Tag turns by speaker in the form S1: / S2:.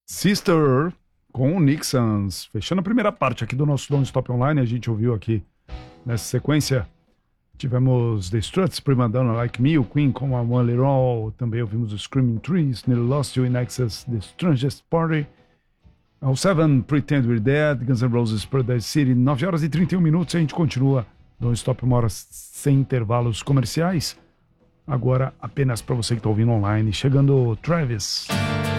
S1: Sister com o Nixons. Fechando a primeira parte aqui do nosso Don't Stop Online, a gente ouviu aqui nessa sequência. Tivemos The Struts, Prima Donna, Like Me, o Queen com a One Little All. Também ouvimos o Screaming Trees, Nearly Lost You in Excess, The Strangest Party. Ao Seven, Pretend We're Dead, Guns N' Roses, Paradise City. 9 horas e 31 minutos. A gente continua Don't Stop uma hora sem intervalos comerciais. Agora, apenas para você que está ouvindo online. Chegando Travis.